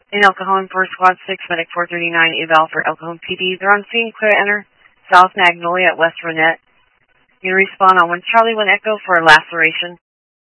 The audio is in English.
In El Cajon, First Squad 6, Medic 439, eval for El Cajon PD. They're on scene, clear to enter South Magnolia at West Ronette. You respond on 1 Charlie 1 Echo for a laceration.